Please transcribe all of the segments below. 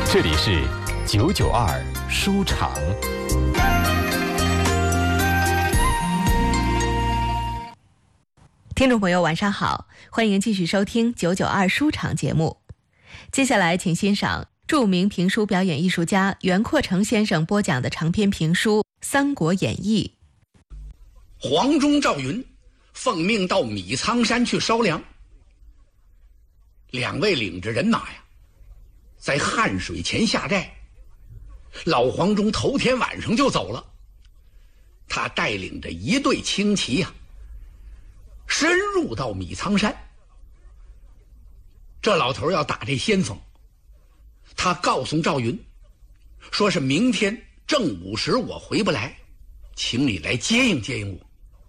这里是992书场。 听众朋友晚上好，欢迎继续收听992书场节目。接下来请欣赏著名评书表演艺术家袁阔成先生播讲的长篇评书《三国演义》。 黄忠、赵云奉命到米仓山去烧粮，两位领着人马呀，在汉水前下寨。老黄忠头天晚上就走了，他带领着一队轻骑呀，深入到米仓山。这老头要打这先锋，他告诉赵云，说是明天正午时我回不来，请你来接应接应我。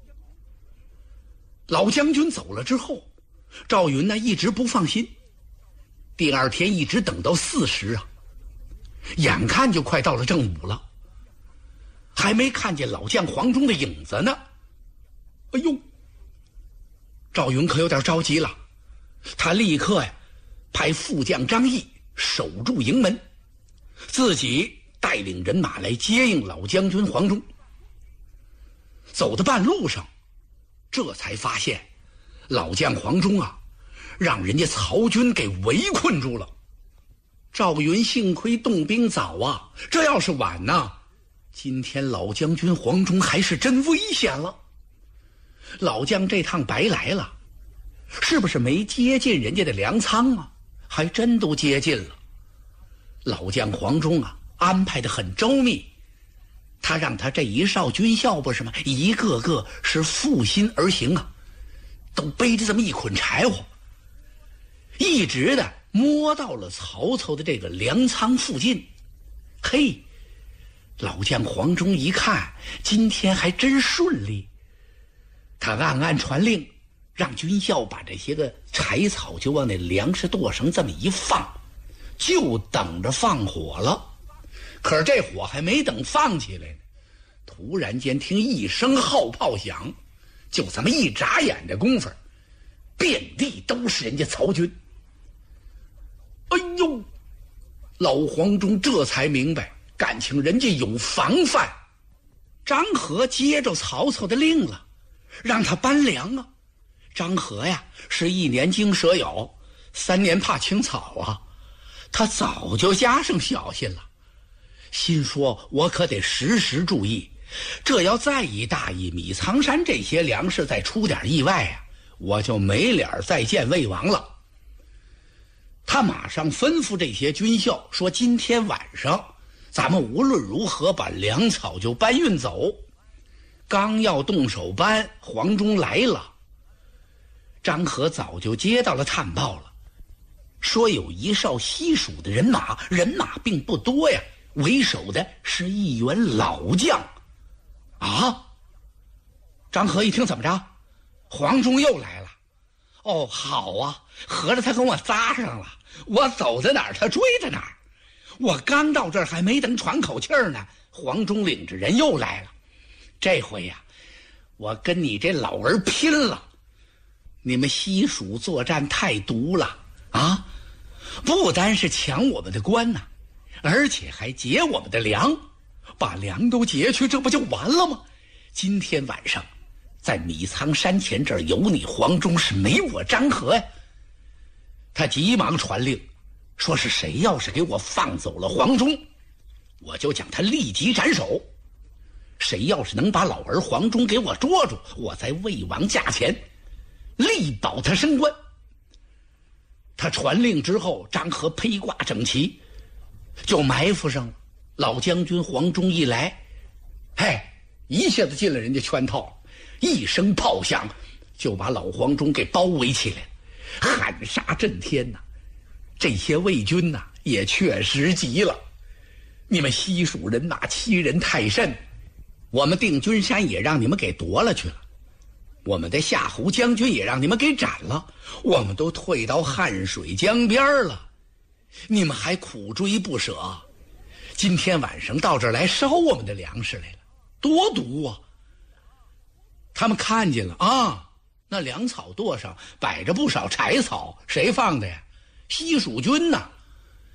老将军走了之后，赵云呢一直不放心，第二天一直等到4时啊，眼看就快到了正午了，还没看见老将黄忠的影子呢。哎呦，赵云可有点着急了，他立刻呀派副将张翼守住营门，自己带领人马来接应老将军黄忠。走到半路上，这才发现老将黄忠啊让人家曹军给围困住了。赵云幸亏动兵早啊，这要是晚呢，今天老将军黄忠还是真危险了。老将这趟白来了，是不是没接近人家的粮仓啊？还真都接近了。老将黄忠啊安排得很周密，他让他这一哨军校不是吗，一个个是负心而行啊，都背着这么一捆柴火，一直的摸到了曹操的这个粮仓附近。嘿，老将黄忠一看今天还真顺利，他暗暗传令，让军校把这些个柴草就往那粮食垛上这么一放，就等着放火了。可是这火还没等放起来呢，突然间听一声号炮响，就这么一眨眼的功夫，遍地都是人家曹军。哎呦，老黄忠这才明白，感情人家有防范。张合接着曹操的令了，让他搬粮啊。张合呀是1年经蛇咬，3年怕青草啊，他早就加上小心了，心说我可得时时注意，这要再一大意，米仓山这些粮食再出点意外啊，我就没脸再见魏王了。他马上吩咐这些军校说，今天晚上咱们无论如何把粮草就搬运走。刚要动手搬，黄忠来了。张合早就接到了探报了，说有一哨西蜀的人马并不多呀，为首的是一员老将。啊！张合一听，怎么着？黄忠又来了？哦，好啊，合着他跟我扎上了，我走在哪儿他追在哪儿。我刚到这儿还没等喘口气儿呢，黄忠领着人又来了。这回呀，我跟你这老儿拼了！你们西蜀作战太毒了啊！不单是抢我们的官呐，而且还劫我们的粮，把粮都劫去，这不就完了吗？今天晚上在米仓山前这儿有你黄忠，是没我张合呀。他急忙传令，说是谁要是给我放走了黄忠，我就将他立即斩首。谁要是能把老儿黄忠给我捉住，我在魏王驾前力保他升官。他传令之后，张合披挂整齐，就埋伏上了。老将军黄忠一来，嘿，一下子进了人家圈套，一声炮响就把老黄忠给包围起来，喊杀震天呐！这些魏军呐也确实急了，你们西蜀人马欺人太甚，我们定军山也让你们给夺了去了，我们的夏侯将军也让你们给斩了，我们都退到汉水江边了，你们还苦追不舍，今天晚上到这儿来烧我们的粮食来了，多毒啊！他们看见了啊，那粮草垛上摆着不少柴草，谁放的呀？西蜀军呐！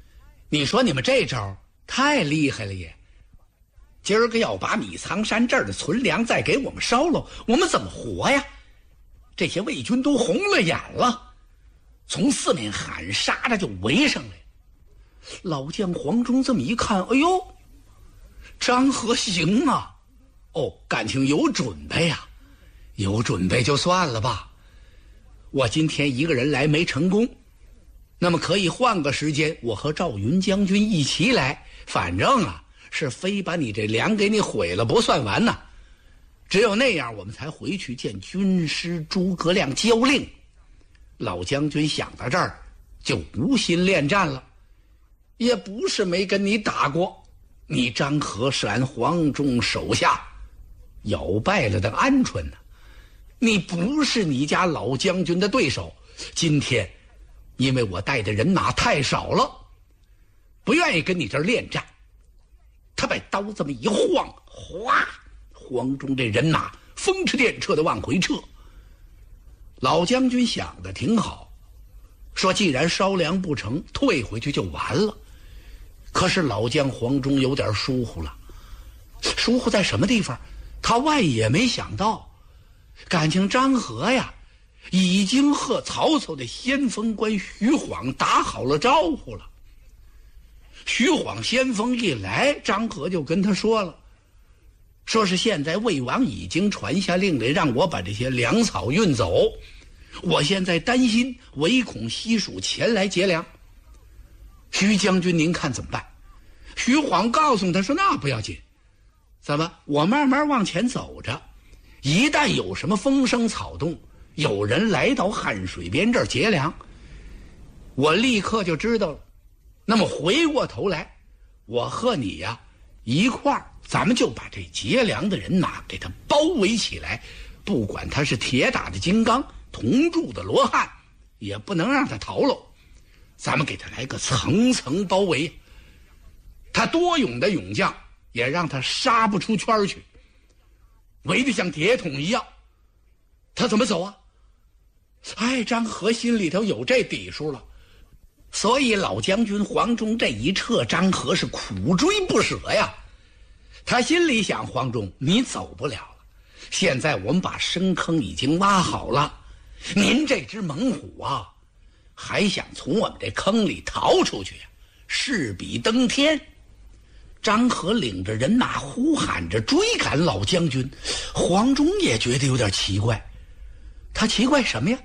你说你们这招太厉害了也！今儿个要把米仓山这儿的存粮再给我们烧了，我们怎么活呀？这些魏军都红了眼了，从四面喊杀着就围上来。老将黄忠这么一看，哎呦，张合行啊！哦，感情有准备呀，有准备就算了吧。我今天一个人来没成功，那么可以换个时间，我和赵云将军一起来，反正啊是非把你这粮给你毁了不算完呢。只有那样我们才回去见军师诸葛亮交令。老将军想到这儿就无心恋战了，也不是没跟你打过，你张合是俺黄忠手下咬败了的鹌鹑呢，你不是你家老将军的对手。今天因为我带的人马太少了，不愿意跟你这儿恋战。他把刀这么一晃，哗，黄忠这人马风驰电掣的往回撤。老将军想的挺好，说既然烧粮不成，退回去就完了。可是老将黄忠有点疏忽了，疏忽在什么地方？他万也没想到，感情张合呀已经和曹操的先锋官徐晃打好了招呼了。徐晃先锋一来，张合就跟他说了，说是现在魏王已经传下令来，让我把这些粮草运走，我现在担心，唯恐西蜀前来劫粮。徐将军您看怎么办？徐晃告诉他说，那不要紧，怎么我慢慢往前走着，一旦有什么风声草动，有人来到汉水边这儿劫粮，我立刻就知道了。那么回过头来，我和你呀一块儿，咱们就把这劫粮的人马给他包围起来，不管他是铁打的金刚，铜铸的罗汉，也不能让他逃漏。咱们给他来个层层包围，他多勇的勇将也让他杀不出圈去，围得像铁桶一样。他怎么走啊？哎，张合心里头有这底数了，所以老将军黄忠这一撤，张合是苦追不舍呀。他心里想，黄忠你走不了了，现在我们把深坑已经挖好了，您这只猛虎啊还想从我们这坑里逃出去呀，势比登天。张合领着人马呼喊着追赶老将军，黄忠也觉得有点奇怪。他奇怪什么呀？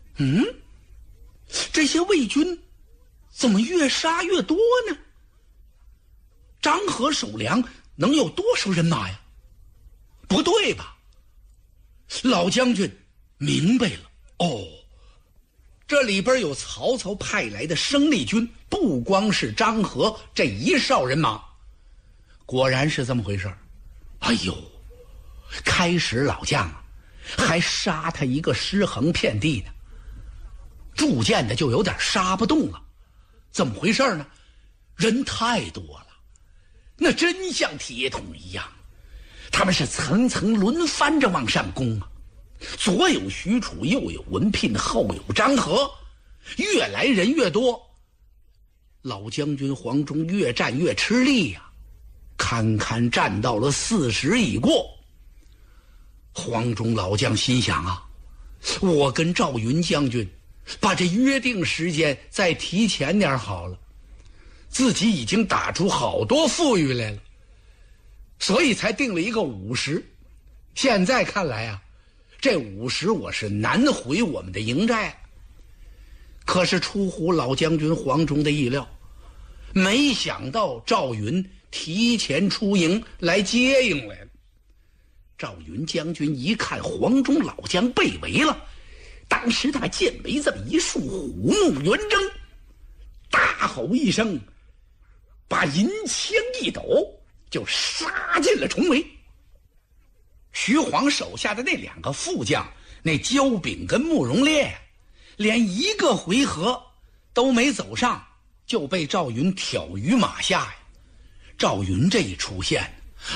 这些魏军怎么越杀越多呢？张合守粮能有多少人马呀？不对吧？老将军明白了，哦，这里边有曹操派来的生力军，不光是张合这一哨人马。果然是这么回事。哎呦，开始老将啊还杀他一个尸横遍地呢，逐渐的就有点杀不动了。怎么回事呢？人太多了，那真像铁桶一样，他们是层层轮番着往上攻啊。左有许褚，右有文聘，后有张合，越来人越多。老将军黄忠越战越吃力呀，堪堪战到了40已过。黄忠老将心想啊，我跟赵云将军把这约定时间再提前点好了，自己已经打出好多富裕来了，所以才定了一个50。现在看来啊，这50我是难回我们的营寨。可是出乎老将军黄忠的意料，没想到赵云提前出营来接应来了。赵云将军一看黄忠老将被围了，当时他把剑眉这么一竖，虎目圆睁，大吼一声，把银枪一抖，就杀进了重围。徐晃手下的那2个副将，那焦炳跟慕容烈，连一个回合都没走上，就被赵云挑于马下呀。赵云这一出现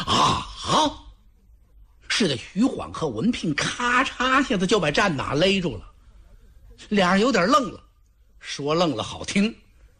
是的，徐晃和文聘咔嚓下子就把战马勒住了。俩人有点愣了，说愣了好听，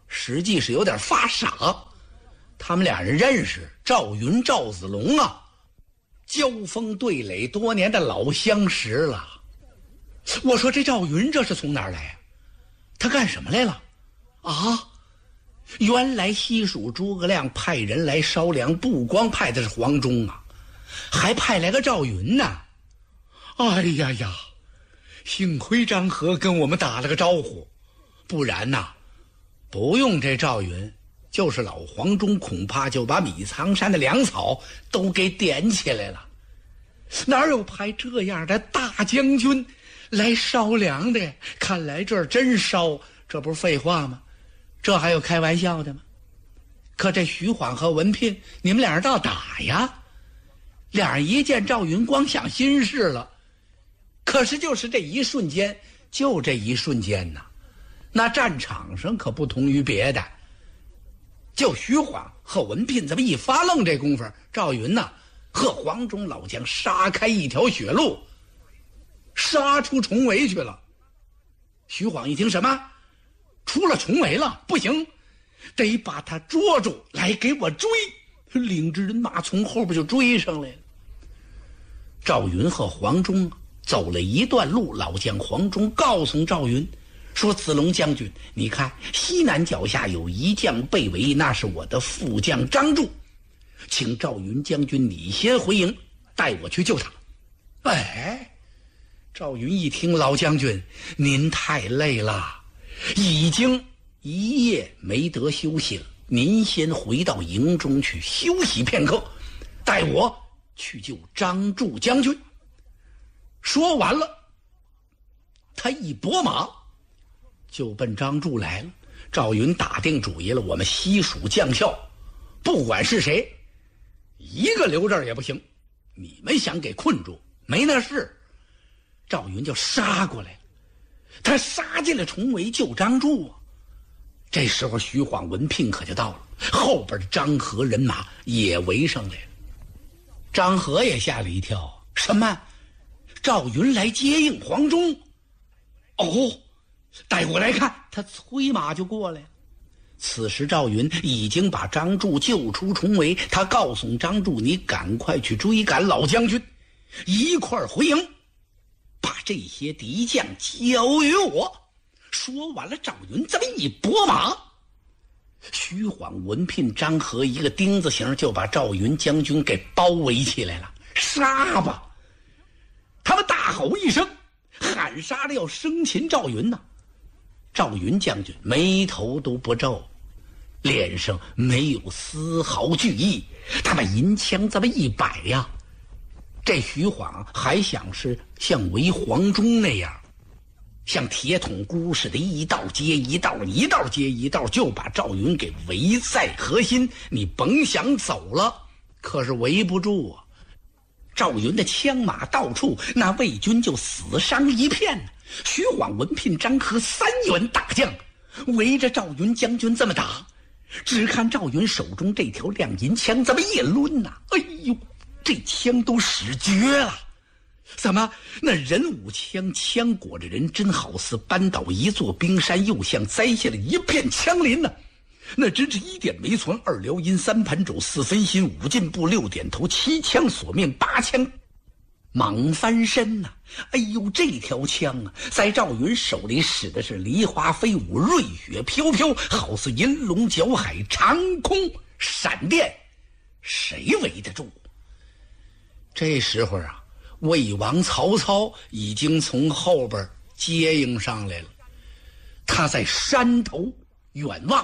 实际是有点发傻。他们俩人认识，赵云、赵子龙啊，交锋对垒多年的老相识了。我说这赵云这是从哪儿来啊？他干什么来了？啊，原来西蜀诸葛亮派人来烧粮，不光派的是黄忠啊，还派来个赵云呢。哎呀呀，幸亏张合跟我们打了个招呼，不然呐，不用这赵云，就是老黄忠恐怕就把米仓山的粮草都给点起来了。哪有派这样的大将军来烧粮的？看来这儿真烧，这不是废话吗？这还有开玩笑的吗？可这徐晃和文聘，你们俩人倒打呀！俩人一见赵云，光想心事了。可是就是这一瞬间，就这一瞬间呐，那战场上可不同于别的。就徐晃和文聘这么一发愣，这功夫，赵云呐和黄忠老将杀开一条血路，杀出重围去了。徐晃一听什么？出了重围了，不行，得把他捉住，来给我追。领着人马从后边就追上来了。赵云和黄忠走了一段路，老将黄忠告诉赵云说：“子龙将军，你看西南脚下有一将被围，那是我的副将张柱，请赵云将军你先回营，带我去救他。”哎，赵云一听，老将军您太累了，已经一夜没得休息了，您先回到营中去休息片刻，带我去救张柱将军。说完了，他一拨马就奔张柱来了。赵云打定主意了，我们西蜀将校不管是谁，一个留这儿也不行，你们想给困住没那事。赵云就杀过来了，他杀进了重围救张柱啊。这时候徐晃、文聘可就到了，后边的张合人马也围上来了。张合也吓了一跳，什么？赵云来接应黄忠？哦，带我来看。他催马就过来了。此时赵云已经把张柱救出重围，他告诉张柱：“你赶快去追赶老将军，一块儿回营，把这些敌将交于我。”说完了，赵云这么一拨马，徐晃、文聘、张合一个钉子形就把赵云将军给包围起来了。杀吧！他们大吼一声，喊杀了要生擒赵云呐。赵云将军眉头都不皱，脸上没有丝毫惧意，他把银枪这么一摆呀。这徐晃还想是像围黄忠那样，像铁桶箍似的，一道接一道，一道接一道，就把赵云给围在核心。你甭想走了，可是围不住啊！赵云的枪马到处，那魏军就死伤一片。徐晃、文聘、张合三员大将围着赵云将军这么打，只看赵云手中这条亮银枪这么一抡呐，哎呦，这枪都使绝了。怎么那人舞枪，枪裹着人，真好似扳倒一座冰山，又像栽下了一片枪林呢。那真是一点没存，二撩阴，三盘肘，四分心，五进步，六点头，七枪索命，八枪莽翻身呐！哎呦，这条枪啊，在赵云手里使的是梨花飞舞，瑞雪飘飘，好似银龙搅海，长空闪电，谁围得住？这时候啊，魏王曹操已经从后边接应上来了，他在山头远望。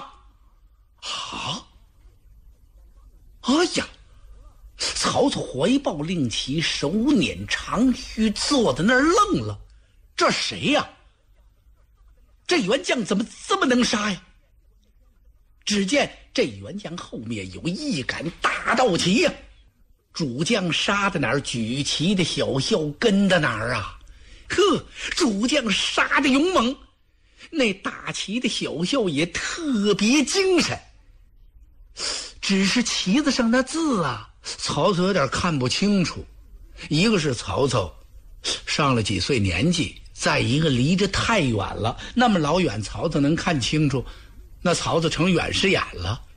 哎呀！曹操怀抱令旗，手捻长须，坐在那儿愣了。这谁呀？这员将怎么这么能杀呀？只见这员将后面有一杆大道旗呀，主将杀在哪儿，举旗的小校跟在哪儿啊？呵，主将杀的勇猛，那大旗的小校也特别精神。只是旗子上的字啊，曹操有点看不清楚。一个是曹操上了几岁年纪，再一个离着太远了，那么老远曹操能看清楚？ 那曹子成远视眼了，